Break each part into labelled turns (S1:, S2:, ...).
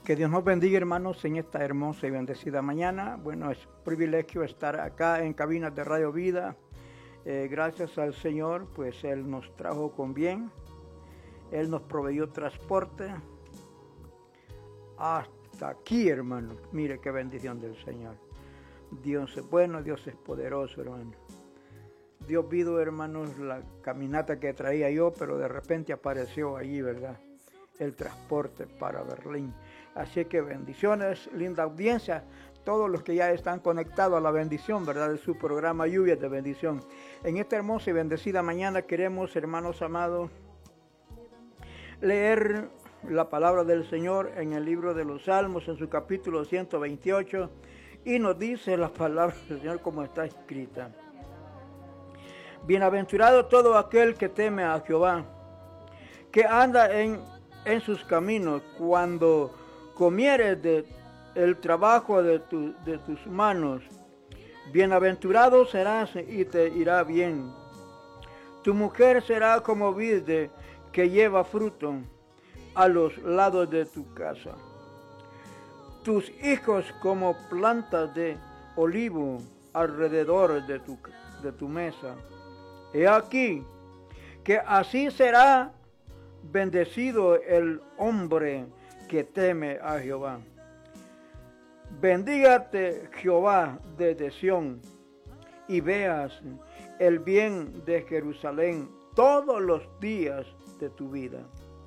S1: Que Dios nos bendiga, hermanos, en esta hermosa y bendecida mañana. Bueno, es un privilegio estar acá en Cabinas de Radio Vida. Gracias al Señor, pues Él nos trajo con bien. Él nos proveyó transporte hasta aquí, hermano. Mire qué bendición del Señor. Dios es bueno, Dios es poderoso, hermano. Dios vio, hermanos, la caminata que traía yo, pero de repente apareció allí, ¿verdad? El transporte para Berlín. Así que bendiciones, linda audiencia, todos los que ya están conectados a la bendición, ¿verdad? De su programa Lluvias de Bendición. En esta hermosa y bendecida mañana queremos, hermanos amados, leer la palabra del Señor en el libro de los Salmos, en su capítulo 128, y nos dice la palabra del Señor como está escrita. Bienaventurado todo aquel que teme a Jehová, que anda en sus caminos, cuando comieres el trabajo de tus manos, bienaventurado serás y te irá bien. Tu mujer será como vid que lleva fruto a los lados de tu casa. Tus hijos como plantas de olivo alrededor de tu mesa. He aquí que así será bendecido el hombre que teme a Jehová. Bendígate Jehová desde Sión y veas el bien de Jerusalén todos los días de tu vida.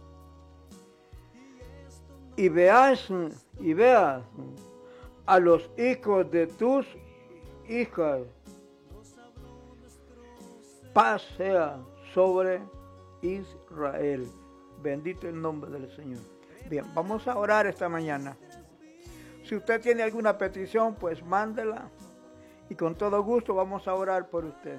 S1: Y veas a los hijos de tus hijas. Paz sea sobre Israel. Bendito el nombre del Señor. Bien, vamos a orar esta mañana. Si usted tiene alguna petición, pues mándela. Y con todo gusto vamos a orar por usted.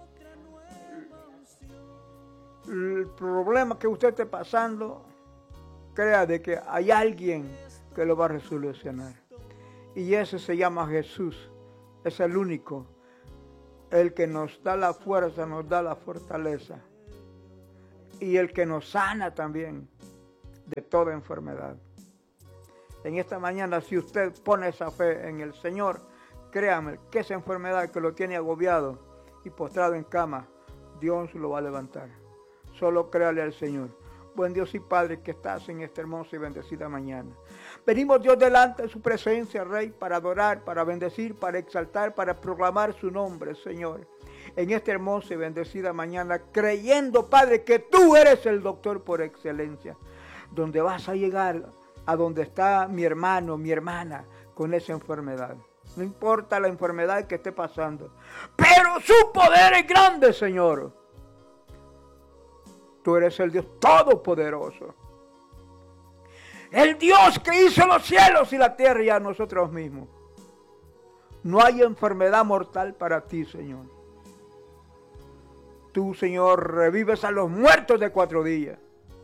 S1: El problema que usted esté pasando, crea de que hay alguien que lo va a resolucionar. Y ese se llama Jesús. Es el único. El que nos da la fuerza, nos da la fortaleza. Y el que nos sana también de toda enfermedad. En esta mañana, si usted pone esa fe en el Señor, créame que esa enfermedad que lo tiene agobiado y postrado en cama, Dios lo va a levantar. Solo créale al Señor. Buen Dios y Padre que estás en esta hermosa y bendecida mañana. Venimos, Dios, delante de su presencia, Rey, para adorar, para bendecir, para exaltar, para proclamar su nombre, Señor. En esta hermosa y bendecida mañana, creyendo, Padre, que tú eres el doctor por excelencia, donde vas a llegar a donde está mi hermano, mi hermana, con esa enfermedad. No importa la enfermedad que esté pasando, pero su poder es grande, Señor. Tú eres el Dios todopoderoso. El Dios que hizo los cielos y la tierra y a nosotros mismos. No hay enfermedad mortal para ti, Señor. Tú, Señor, revives a los muertos de 4 días.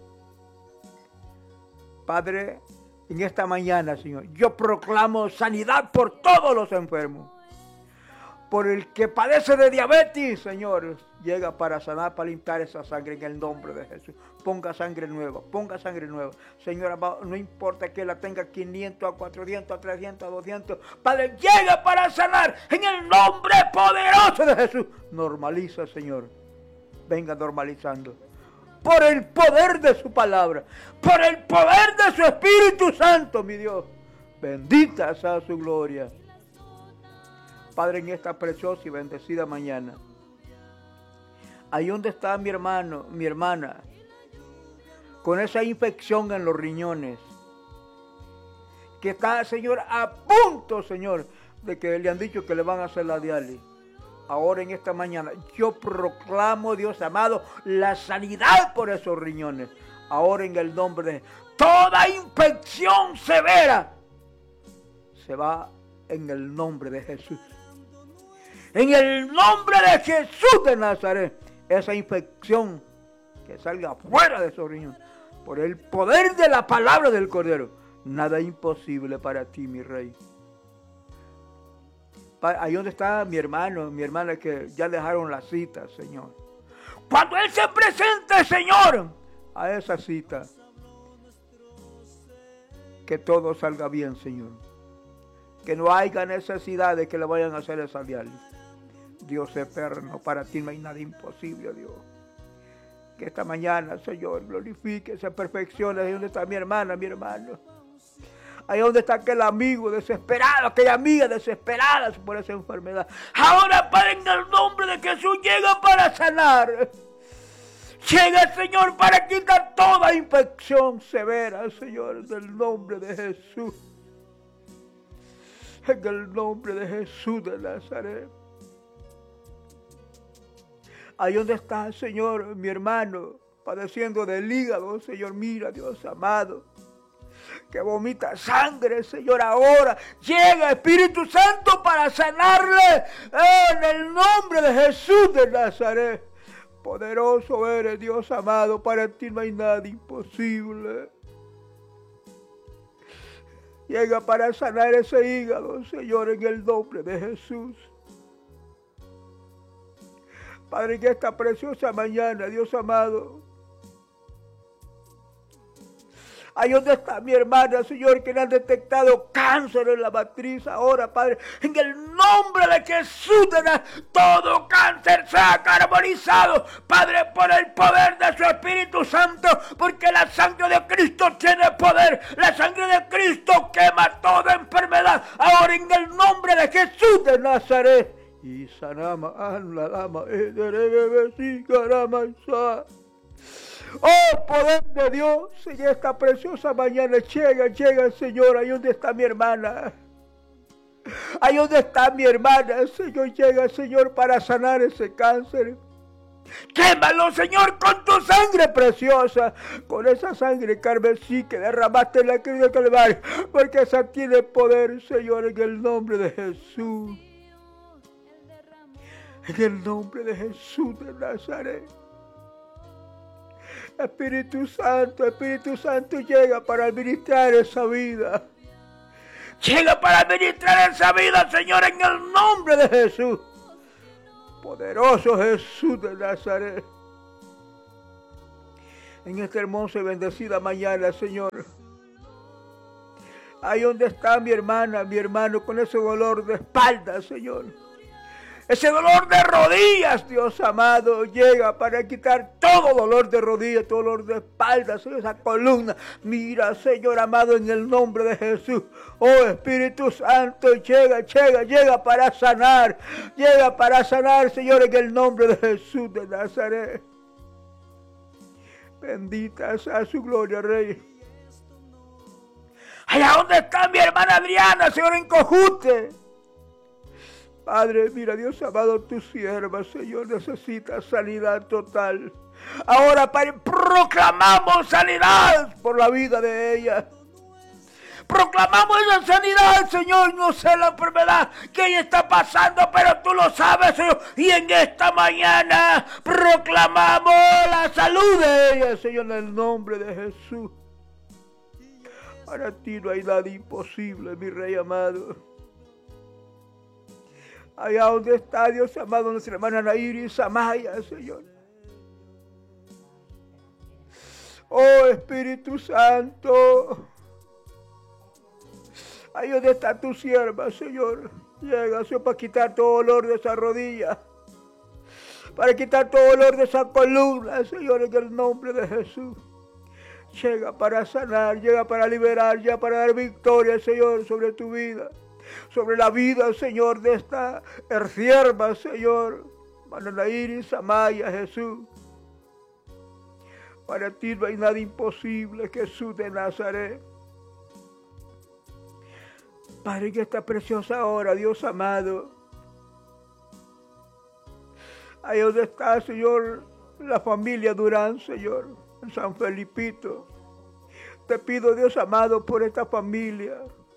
S1: Padre, en esta mañana, Señor, yo proclamo sanidad por todos los enfermos. Por el que padece de diabetes, Señor, llega para sanar, para limpiar esa sangre en el nombre de Jesús. Ponga sangre nueva, Señor, no importa que la tenga 500, a 400, a 300, a 200. Padre, llega para sanar en el nombre poderoso de Jesús. Normaliza, Señor. Venga normalizando. Por el poder de su palabra, por el poder de su Espíritu Santo, mi Dios. Bendita sea su gloria. Padre, en esta preciosa y bendecida mañana, ahí donde está mi hermano, mi hermana, con esa infección en los riñones, que está, Señor, a punto, Señor, de que le han dicho que le van a hacer la diálisis. Ahora en esta mañana, yo proclamo, Dios amado, la sanidad por esos riñones. Ahora en el nombre de toda infección severa, se va en el nombre de Jesús. En el nombre de Jesús de Nazaret, esa infección que salga fuera de esos riñones. Por el poder de la palabra del Cordero, nada es imposible para ti, mi Rey. Ahí donde está mi hermano, mi hermana que ya dejaron la cita, Señor. Cuando Él se presente, Señor, a esa cita, que todo salga bien, Señor. Que no haya necesidad de que le vayan a hacer esa diálisis. Dios eterno, para ti no hay nada imposible, Dios. Que esta mañana, Señor, glorifique, se perfeccione. Ahí donde está mi hermana, mi hermano. Ahí donde está aquel amigo desesperado, aquella amiga desesperada por esa enfermedad. Ahora, Padre, en el nombre de Jesús, llega para sanar. Llega, Señor, para quitar toda infección severa, Señor, en el nombre de Jesús. En el nombre de Jesús de Nazaret. Ahí donde está, Señor, mi hermano, padeciendo del hígado, Señor, mira, Dios amado, que vomita sangre, Señor, ahora llega Espíritu Santo para sanarle en el nombre de Jesús de Nazaret. Poderoso eres, Dios amado, para ti no hay nada imposible. Llega para sanar ese hígado, Señor, en el nombre de Jesús. Padre, en esta preciosa mañana, Dios amado, ahí donde está mi hermana, Señor, que le han detectado cáncer en la matriz ahora, Padre, en el nombre de Jesús, todo cáncer sea carbonizado, Padre, por el poder de su Espíritu Santo, porque la sangre de Cristo tiene poder, la sangre de Cristo quema toda enfermedad, ahora en el nombre de Jesús de Nazaret. Y sanama, la dama, oh, poder de Dios, en esta preciosa mañana, llega, Señor, ahí donde está mi hermana. Ahí donde está mi hermana, Señor, llega, Señor, para sanar ese cáncer. Quémalo, Señor, con tu sangre preciosa, con esa sangre carmesí que derramaste en la cruz de Calvario, porque esa tiene poder, Señor, en el nombre de Jesús. En el nombre de Jesús de Nazaret. Espíritu Santo, llega para administrar esa vida. Llega para administrar esa vida, Señor, en el nombre de Jesús. Poderoso Jesús de Nazaret. En esta hermosa y bendecida mañana, Señor. Ahí donde está mi hermana, mi hermano, con ese dolor de espalda, Señor. Ese dolor de rodillas, Dios amado, llega para quitar todo dolor de rodillas, todo dolor de espalda, Señor, esa columna. Mira, Señor amado, en el nombre de Jesús. Oh, Espíritu Santo, llega para sanar. Llega para sanar, Señor, en el nombre de Jesús de Nazaret. Bendita sea su gloria, Rey. Allá donde está mi hermana Adriana, Señor, en Cojute. Padre, mira, Dios amado, tu sierva, Señor, necesita sanidad total. Ahora, Padre, proclamamos sanidad por la vida de ella. Proclamamos esa sanidad, Señor. No sé la enfermedad que ella está pasando, pero tú lo sabes, Señor. Y en esta mañana proclamamos la salud de ella, Señor, en el nombre de Jesús. Para ti no hay nada imposible, mi Rey amado. Allá donde está, Dios amado, nuestra hermana Nairis Amaya, Señor. Oh, Espíritu Santo. Ahí donde está tu sierva, Señor. Llega, Señor, para quitar todo dolor de esa rodilla. Para quitar todo dolor de esa columna, Señor, en el nombre de Jesús. Llega para sanar, llega para liberar, llega para dar victoria, Señor, sobre tu vida. Sobre la vida, Señor, de esta sierva, Señor, Mananairis Amaya, Jesús. Para ti no hay nada imposible, Jesús de Nazaret. Padre, en esta preciosa hora, Dios amado, ahí donde está, Señor, la familia Durán, Señor, en San Felipito. Te pido, Dios amado, por esta familia.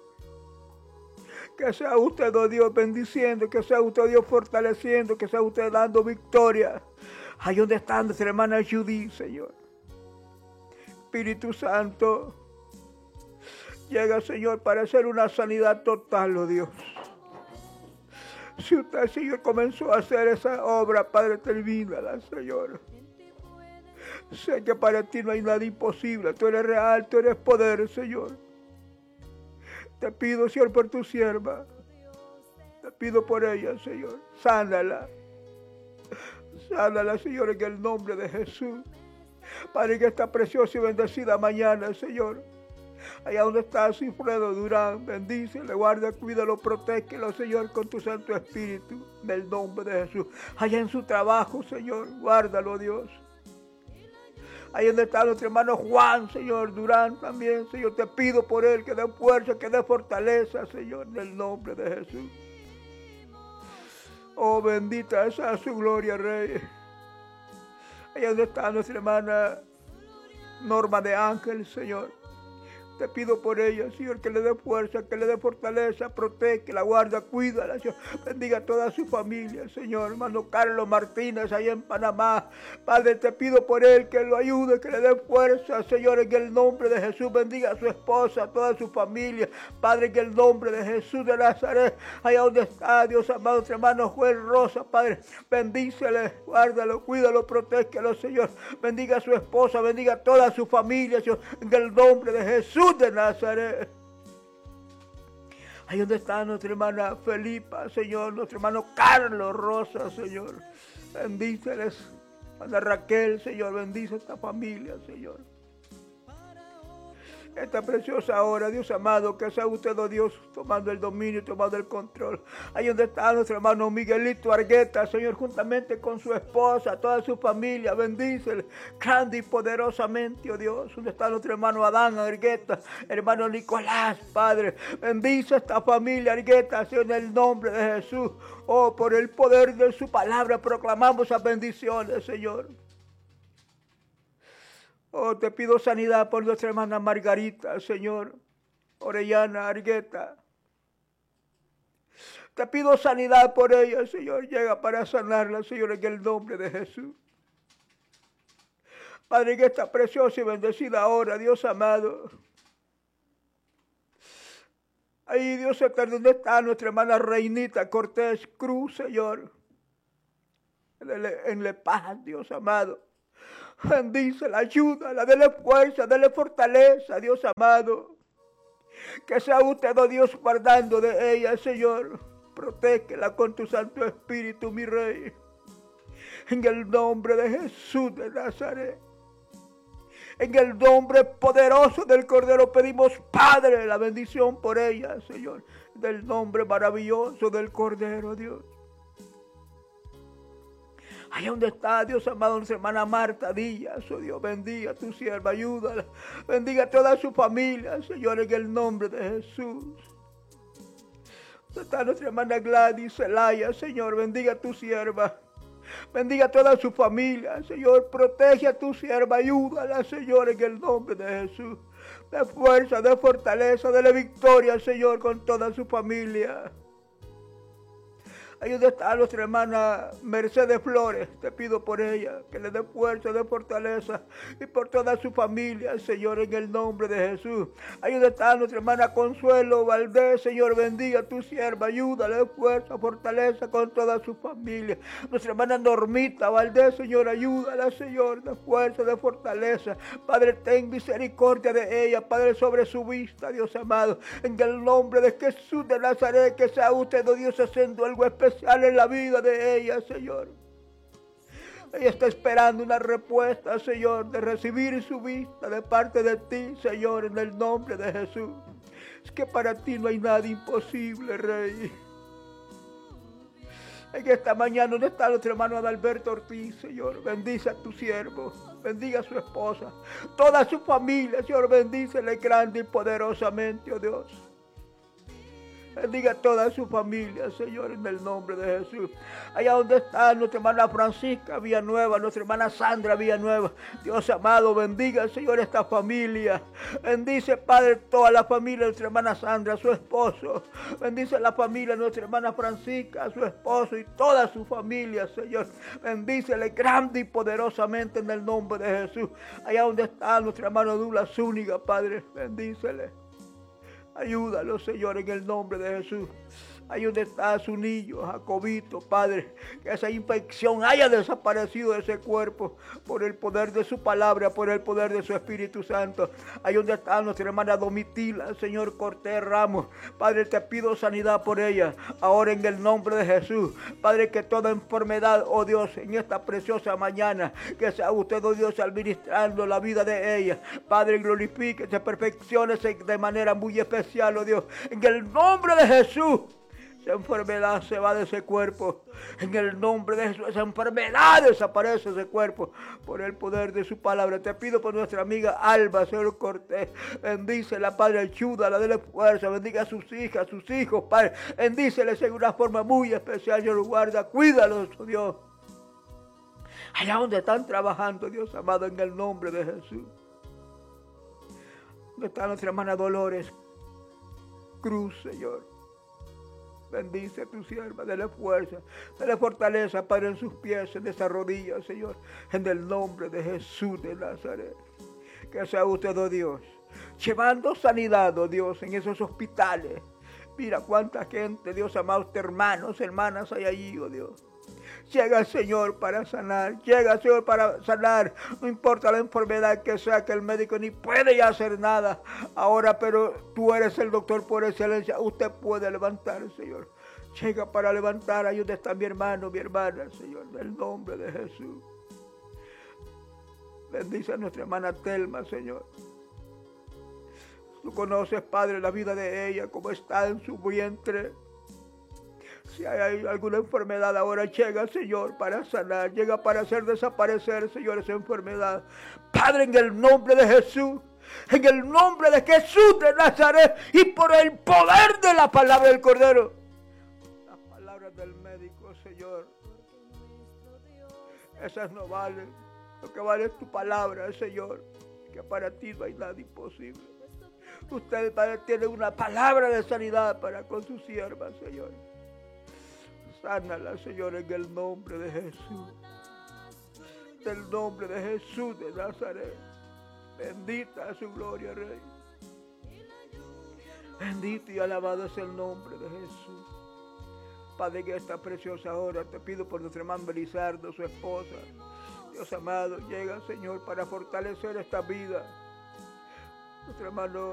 S1: Que sea usted, oh Dios, bendiciendo, que sea usted, Dios, fortaleciendo, que sea usted dando victoria. Ahí donde está nuestra hermana Judy, Señor. Espíritu Santo, llega, Señor, para hacer una sanidad total, oh Dios. Si usted, Señor, comenzó a hacer esa obra, Padre, termínala, Señor. Sé que para ti no hay nada imposible. Tú eres real, tú eres poder, Señor. Te pido, Señor, por tu sierva. Te pido por ella, Señor. Sánala. Sánala, Señor, en el nombre de Jesús. Padre, que esta preciosa y bendecida mañana, Señor. Allá donde está Sigfredo Durán, bendícele, guarda, cuídalo, protégelo, Señor, con tu Santo Espíritu, en el nombre de Jesús. Allá en su trabajo, Señor, guárdalo, Dios. Ahí donde está nuestro hermano Juan, Señor, Durán también, Señor, te pido por él que dé fuerza, que dé fortaleza, Señor, en el nombre de Jesús. Oh, bendita sea su gloria, Rey. Ahí donde está nuestra hermana Norma de Ángel, Señor. Te pido por ella, Señor, que le dé fuerza, que le dé fortaleza, protege, la guarda, cuídala, Señor. Bendiga a toda su familia, Señor. Hermano Carlos Martínez, ahí en Panamá. Padre, te pido por él que lo ayude, que le dé fuerza, Señor, en el nombre de Jesús. Bendiga a su esposa, a toda su familia. Padre, en el nombre de Jesús de Nazaret. Allá donde está, Dios amado, nuestro hermano Joel Rosa, Padre. Bendícele, guárdalo, cuídalo, protégelo, Señor. Bendiga a su esposa, bendiga a toda su familia, Señor, en el nombre de Jesús de Nazaret. Ahí donde está nuestra hermana Felipa, Señor, nuestro hermano Carlos Rosa, Señor. Bendíceles. Ana Raquel, Señor, bendice a esta familia, Señor. Esta preciosa hora, Dios amado, que sea usted, oh Dios, tomando el dominio, tomando el control. Ahí donde está nuestro hermano Miguelito Argueta, Señor, juntamente con su esposa, toda su familia, bendícele grande y poderosamente, oh Dios. Donde está nuestro hermano Adán Argueta, hermano Nicolás, Padre, bendice a esta familia Argueta, Señor, en el nombre de Jesús. Oh, por el poder de su palabra proclamamos esas bendiciones, Señor. Oh, te pido sanidad por nuestra hermana Margarita, Señor, Orellana Argueta. Te pido sanidad por ella, Señor. Llega para sanarla, Señor, en el nombre de Jesús. Padre, en esta preciosa y bendecida hora, Dios amado. Ahí, Dios eterno, ¿dónde está nuestra hermana Reinita Cortés Cruz, Señor? En La Paz, Dios amado. Bendícela, ayúdala, dele fuerza, dele fortaleza, Dios amado. Que sea usted, oh Dios, guardando de ella, Señor. Protégela con tu Santo Espíritu, mi Rey. En el nombre de Jesús de Nazaret. En el nombre poderoso del Cordero pedimos, Padre, la bendición por ella, Señor. Del nombre maravilloso del Cordero, Dios. Allá donde está, Dios amado, nuestra hermana Marta Díaz, oh Dios, bendiga a tu sierva, ayúdala. Bendiga a toda su familia, Señor, en el nombre de Jesús. Donde está nuestra hermana Gladys Zelaya, Señor, bendiga a tu sierva. Bendiga a toda su familia, Señor, protege a tu sierva, ayúdala, Señor, en el nombre de Jesús. De fuerza, de fortaleza, de victoria, Señor, con toda su familia. Ahí donde está nuestra hermana Mercedes Flores, te pido por ella, que le dé fuerza, de fortaleza, y por toda su familia, Señor, en el nombre de Jesús. Ahí donde está nuestra hermana Consuelo Valdés, Señor, bendiga a tu sierva, ayúdale de fuerza, fortaleza con toda su familia. Nuestra hermana Normita Valdés, Señor, ayúdala, Señor, de fuerza, de fortaleza. Padre, ten misericordia de ella, Padre, sobre su vista, Dios amado. En el nombre de Jesús de Nazaret, que sea usted, oh Dios, haciendo algo especial en la vida de ella, Señor. Ella está esperando una respuesta, Señor, de recibir su vista de parte de ti, Señor, en el nombre de Jesús. Es que para ti no hay nada imposible, Rey. En esta mañana, donde está nuestro hermano Adalberto Ortiz, Señor, bendice a tu siervo, bendiga a su esposa, toda su familia, Señor, bendícele grande y poderosamente, oh Dios. Bendiga a toda su familia, Señor, en el nombre de Jesús. Allá donde está nuestra hermana Francisca Villanueva, nuestra hermana Sandra Villanueva. Dios amado, bendiga, Señor, esta familia. Bendice, Padre, toda la familia de nuestra hermana Sandra, su esposo. Bendice la familia de nuestra hermana Francisca, su esposo y toda su familia, Señor. Bendícele grande y poderosamente en el nombre de Jesús. Allá donde está nuestra hermana Dula Zúñiga, Padre, bendícele. Ayúdalo, Señor, en el nombre de Jesús. Ahí donde está su niño, Jacobito, Padre, que esa infección haya desaparecido de ese cuerpo por el poder de su palabra, por el poder de su Espíritu Santo. Ahí donde está nuestra hermana Domitila, Señor Cortés Ramos, Padre, te pido sanidad por ella, ahora en el nombre de Jesús. Padre, que toda enfermedad, oh Dios, en esta preciosa mañana, que sea usted, oh Dios, administrando la vida de ella. Padre, glorifique, se perfeccione de manera muy especial, oh Dios, en el nombre de Jesús. Esa enfermedad se va de ese cuerpo. En el nombre de Jesús, esa enfermedad desaparece de ese cuerpo por el poder de su palabra. Te pido por nuestra amiga Alba, Señor Cortés. Bendícela, Padre, ayúdala, dale fuerza. Bendiga a sus hijas, a sus hijos, Padre. Bendíceles en una forma muy especial. Dios los guarda. Cuídalos, oh Dios. Allá donde están trabajando, Dios amado, en el nombre de Jesús. Donde está nuestra hermana Dolores Cruz, Señor. Bendice a tu sierva, dale fuerza, dale fortaleza, Padre, en sus pies, en esas rodillas, Señor, en el nombre de Jesús de Nazaret. Que sea usted, oh Dios, llevando sanidad, oh Dios, en esos hospitales. Mira cuánta gente, Dios amado, hermanos, hermanas hay allí, oh Dios. Llega, Señor, para sanar. Llega, Señor, para sanar. No importa la enfermedad que sea, que el médico ni puede ya hacer nada ahora, pero tú eres el doctor por excelencia. Usted puede levantar, Señor. Llega para levantar. Ahí donde está mi hermano, mi hermana, Señor, en el nombre de Jesús. Bendice a nuestra hermana Telma, Señor. Tú conoces, Padre, la vida de ella, cómo está en su vientre. Si hay alguna enfermedad ahora, llega, Señor, para sanar, llega para hacer desaparecer, Señor, esa enfermedad. Padre, en el nombre de Jesús, en el nombre de Jesús de Nazaret y por el poder de la palabra del Cordero. Las palabras del médico, Señor, esas no valen. Lo que vale es tu palabra, Señor, que para ti no hay nada imposible. Usted, Padre, tiene una palabra de sanidad para con su sierva, Señor. Sánala, Señor, en el nombre de Jesús. En el nombre de Jesús de Nazaret. Bendita su gloria, Rey. Bendito y alabado es el nombre de Jesús. Padre, en esta preciosa hora te pido por nuestro hermano Belizardo, su esposa. Dios amado, llega, Señor, para fortalecer esta vida. Nuestro hermano